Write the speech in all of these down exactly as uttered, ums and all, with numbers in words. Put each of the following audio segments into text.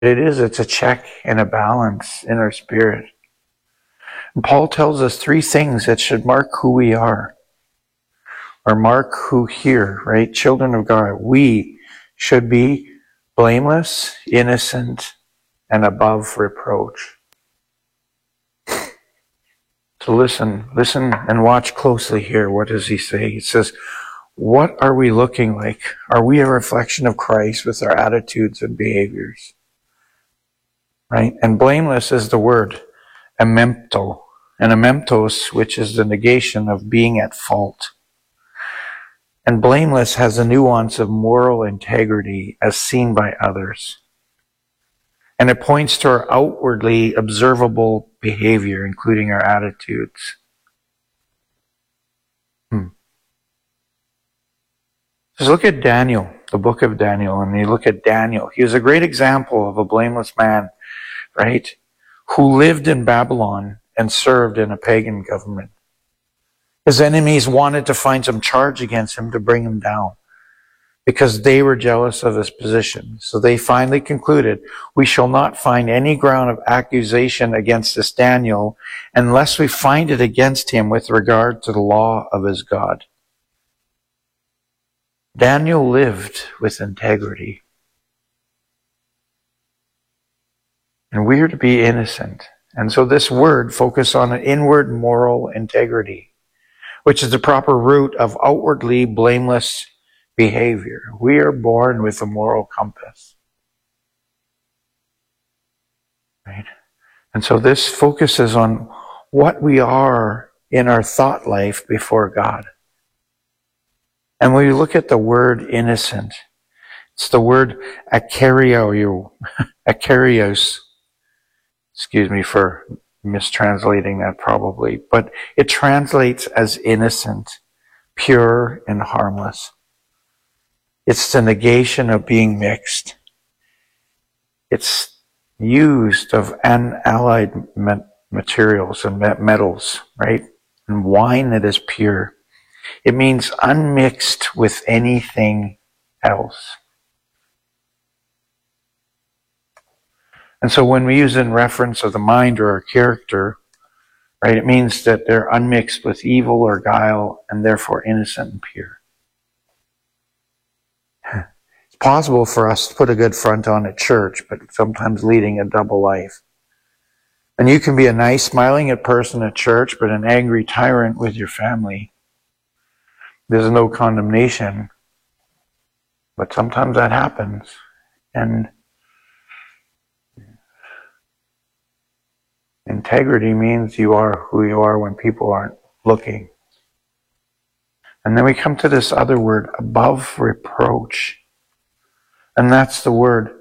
It is, it's a check and a balance in our spirit. And Paul tells us three things that should mark who we are, or mark who here, right? Children of God. We should be blameless, innocent, and above reproach. So listen, listen and watch closely here. What does he say? He says, what are we looking like? Are we a reflection of Christ with our attitudes and behaviors? Right? And blameless is the word, amempto. And amemptos, which is the negation of being at fault. And blameless has a nuance of moral integrity as seen by others. And it points to our outwardly observable behavior, including our attitudes. Hmm. Just look at Daniel, the book of Daniel, and you look at Daniel. He was a great example of a blameless man, right? Who lived in Babylon and served in a pagan government. His enemies wanted to find some charge against him to bring him down because they were jealous of his position. So they finally concluded, we shall not find any ground of accusation against this Daniel unless we find it against him with regard to the law of his God. Daniel lived with integrity. And we are to be innocent. And so this word focuses on an inward moral integrity, which is the proper root of outwardly blameless behavior. We are born with a moral compass. Right? And so this focuses on what we are in our thought life before God. And when you look at the word innocent, it's the word akario, akarios. Excuse me for mistranslating that probably, but it translates as innocent, pure, and harmless. It's the negation of being mixed. It's used of unallied materials and metals, right? And wine that is pure. It means unmixed with anything else. And so when we use it in reference of the mind or our character, right, it means that they're unmixed with evil or guile and therefore innocent and pure. It's possible for us to put a good front on at church, but sometimes leading a double life. And you can be a nice, smiling at person at church, but an angry tyrant with your family. There's no condemnation, but sometimes that happens. And integrity means you are who you are when people aren't looking. And then we come to this other word, above reproach. And that's the word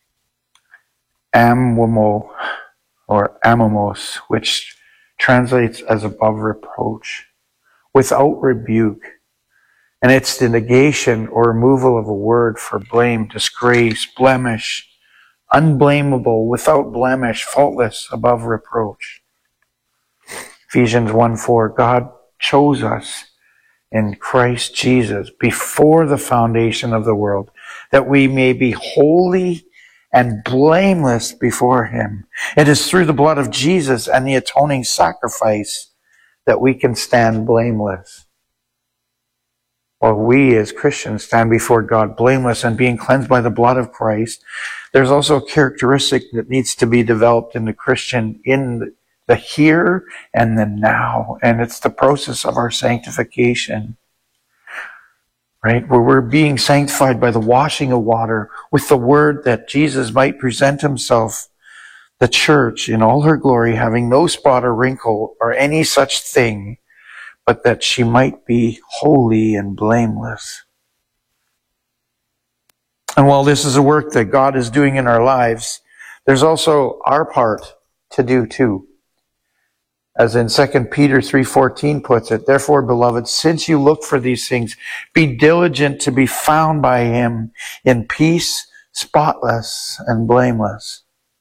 amwimo or amamos, which translates as above reproach, without rebuke. And it's the negation or removal of a word for blame, disgrace, blemish, unblameable, without blemish, faultless, above reproach. Ephesians one four, God chose us in Christ Jesus before the foundation of the world, that we may be holy and blameless before Him. It is through the blood of Jesus and the atoning sacrifice that we can stand blameless. While we as Christians stand before God blameless and being cleansed by the blood of Christ, there's also a characteristic that needs to be developed in the Christian in the here and the now. And it's the process of our sanctification. Right? Where we're being sanctified by the washing of water with the word that Jesus might present Himself, the church in all her glory, having no spot or wrinkle or any such thing, but that she might be holy and blameless. And while this is a work that God is doing in our lives, there's also our part to do too. As in Second Peter three fourteen puts it, therefore, beloved, since you look for these things, be diligent to be found by Him in peace, spotless and blameless.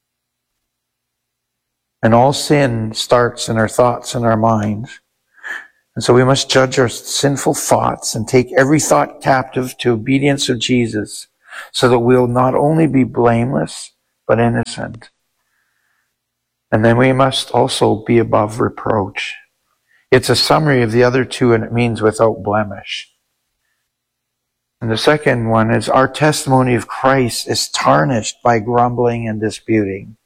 And all sin starts in our thoughts and our minds. And so we must judge our sinful thoughts and take every thought captive to obedience of Jesus, so that we'll not only be blameless, but innocent. And then we must also be above reproach. It's a summary of the other two, and it means without blemish. And the second one is our testimony of Christ is tarnished by grumbling and disputing.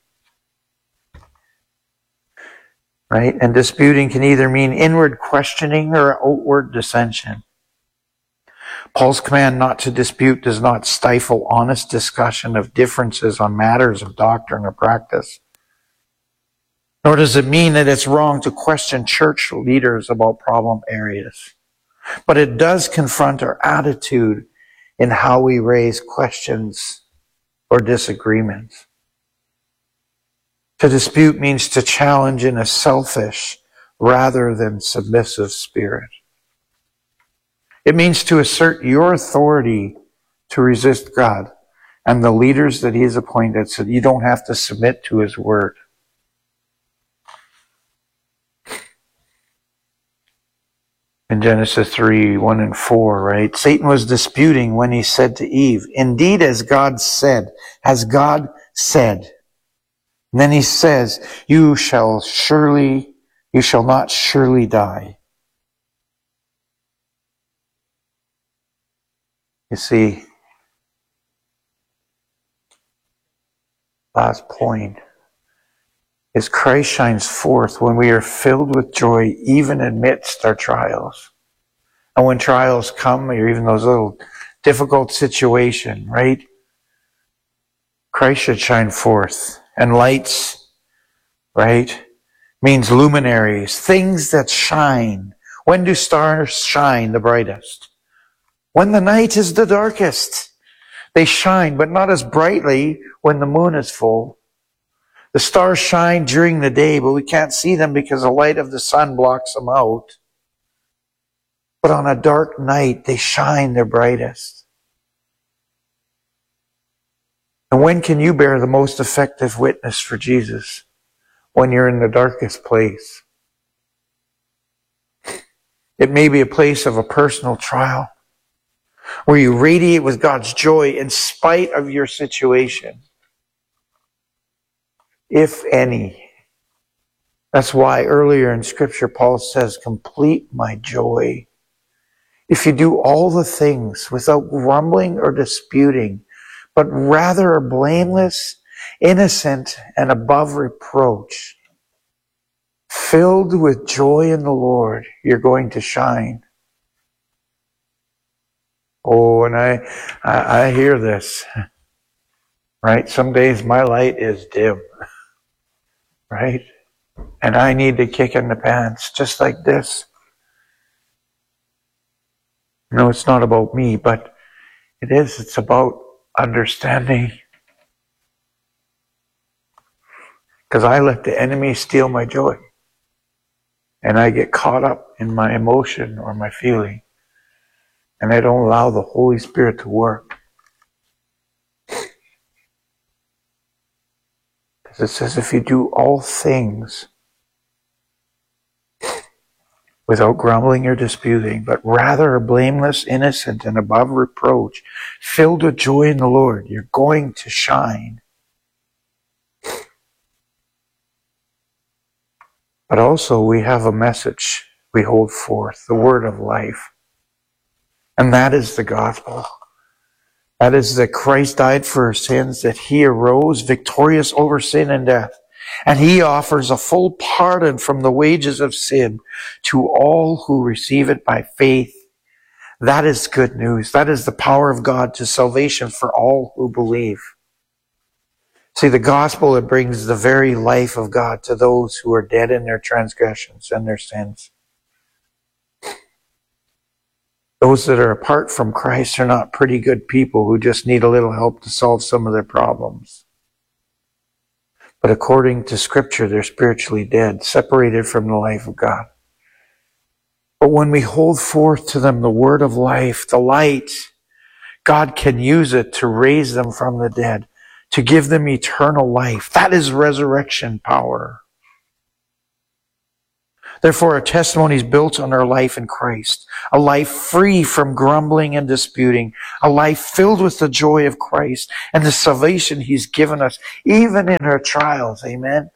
Right? And disputing can either mean inward questioning or outward dissension. Paul's command not to dispute does not stifle honest discussion of differences on matters of doctrine or practice. Nor does it mean that it's wrong to question church leaders about problem areas. But it does confront our attitude in how we raise questions or disagreements. To dispute means to challenge in a selfish rather than submissive spirit. It means to assert your authority to resist God and the leaders that He has appointed so that you don't have to submit to His word. In Genesis three, one and four, right? Satan was disputing when he said to Eve, "Indeed, as God said, has God said." And then he says, "You shall surely, you shall not surely die." You see, last point is Christ shines forth when we are filled with joy even amidst our trials. And when trials come, or even those little difficult situations, right? Christ should shine forth. And lights, right, means luminaries, things that shine. When do stars shine the brightest? When the night is the darkest. They shine, but not as brightly when the moon is full. The stars shine during the day, but we can't see them because the light of the sun blocks them out. But on a dark night, they shine their brightest. And when can you bear the most effective witness for Jesus? When you're in the darkest place. It may be a place of a personal trial, where you radiate with God's joy in spite of your situation. If any. That's why earlier in Scripture Paul says, "Complete my joy. If you do all the things without grumbling or disputing, but rather are blameless, innocent, and above reproach, filled with joy in the Lord, you're going to shine." Oh, and I, I, I hear this, right? Some days my light is dim, right? And I need to kick in the pants, just like this. No, it's not about me, but it is. It's about understanding. Because I let the enemy steal my joy. And I get caught up in my emotion or my feeling. And I don't allow the Holy Spirit to work. Because it says if you do all things without grumbling or disputing, but rather are blameless, innocent, and above reproach, filled with joy in the Lord, you're going to shine. But also we have a message we hold forth, the word of life. And that is the gospel. That is that Christ died for our sins, that He arose victorious over sin and death. And He offers a full pardon from the wages of sin to all who receive it by faith. That is good news. That is the power of God to salvation for all who believe. See, the gospel, it brings the very life of God to those who are dead in their transgressions and their sins. Those that are apart from Christ are not pretty good people who just need a little help to solve some of their problems. But according to Scripture, they're spiritually dead, separated from the life of God. But when we hold forth to them the word of life, the light, God can use it to raise them from the dead, to give them eternal life. That is resurrection power. Therefore, our testimony is built on our life in Christ, a life free from grumbling and disputing, a life filled with the joy of Christ and the salvation He's given us, even in our trials. Amen.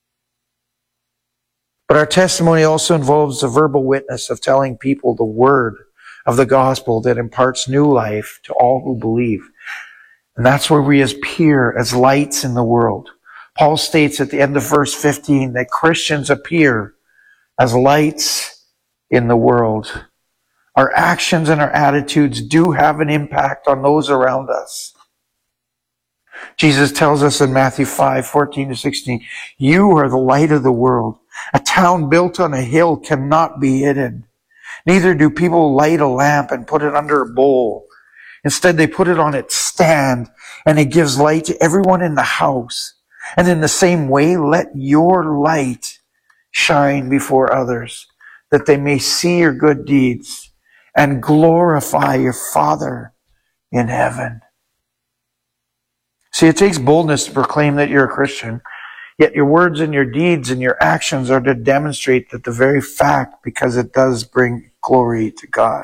But our testimony also involves the verbal witness of telling people the word of the gospel that imparts new life to all who believe. And that's where we appear as lights in the world. Paul states at the end of verse fifteen that Christians appear as lights in the world. Our actions and our attitudes do have an impact on those around us. Jesus tells us in Matthew five, fourteen to sixteen, you are the light of the world. A town built on a hill cannot be hidden. Neither do people light a lamp and put it under a bowl. Instead, they put it on its stand, and it gives light to everyone in the house. And in the same way, let your light shine before others, that they may see your good deeds and glorify your Father in heaven. See, it takes boldness to proclaim that you're a Christian, yet your words and your deeds and your actions are to demonstrate that the very fact, because it does bring glory to God.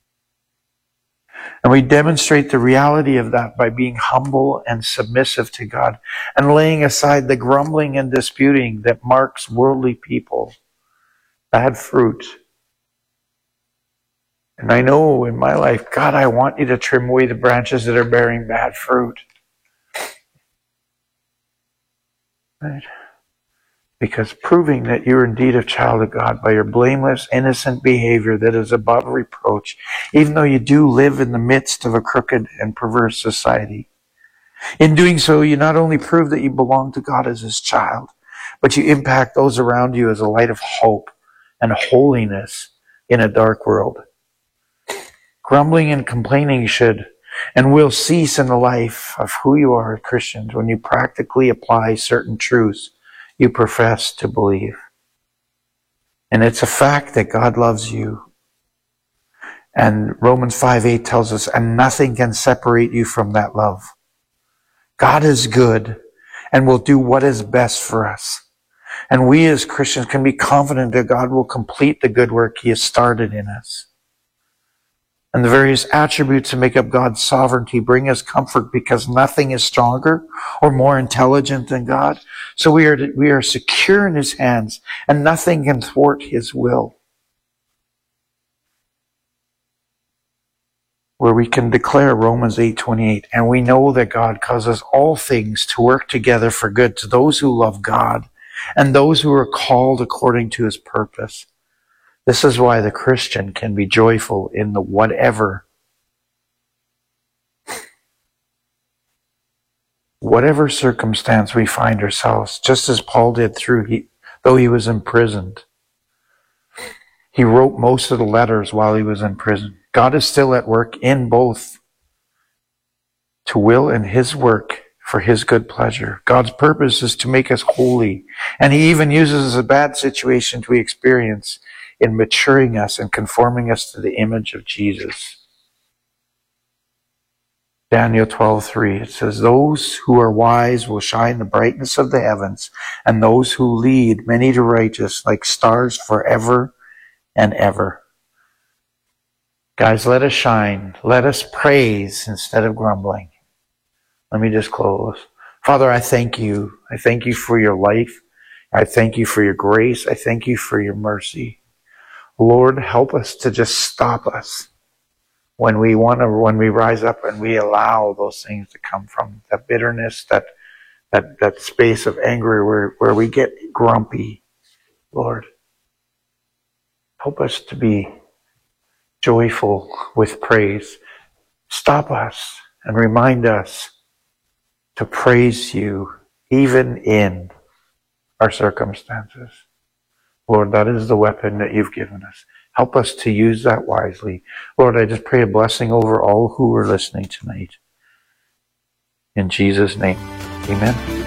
And we demonstrate the reality of that by being humble and submissive to God and laying aside the grumbling and disputing that marks worldly people. Bad fruit. And I know in my life, God, I want you to trim away the branches that are bearing bad fruit. Right? Because proving that you're indeed a child of God by your blameless, innocent behavior that is above reproach, even though you do live in the midst of a crooked and perverse society. In doing so, you not only prove that you belong to God as His child, but you impact those around you as a light of hope and holiness in a dark world. Grumbling and complaining should and will cease in the life of who you are as Christians when you practically apply certain truths you profess to believe. And it's a fact that God loves you. And Romans five eight tells us, and nothing can separate you from that love. God is good and will do what is best for us. And we as Christians can be confident that God will complete the good work He has started in us. And the various attributes that make up God's sovereignty bring us comfort because nothing is stronger or more intelligent than God. So we are, we are secure in His hands and nothing can thwart His will. Where we can declare Romans eight twenty-eight, and we know that God causes all things to work together for good to those who love God and those who are called according to His purpose. This is why the Christian can be joyful in the whatever, whatever circumstance we find ourselves, just as Paul did through, he, though he was imprisoned. He wrote most of the letters while he was in prison. God is still at work in both to will and His work for His good pleasure. God's purpose is to make us holy, and He even uses a bad situation we experience in maturing us and conforming us to the image of Jesus. Daniel twelve three, it says, those who are wise will shine the brightness of the heavens, and those who lead many to righteousness like stars forever and ever. Guys, let us shine. Let us praise instead of grumbling. Let me just close. Father, I thank you. I thank you for your life. I thank you for your grace. I thank you for your mercy. Lord, help us to just stop us when we want to, when we rise up and we allow those things to come from that bitterness, that that that space of anger where, where we get grumpy. Lord, help us to be joyful with praise. Stop us and remind us to praise you even in our circumstances. Lord, that is the weapon that you've given us. Help us to use that wisely. Lord, I just pray a blessing over all who are listening tonight. In Jesus' name, amen.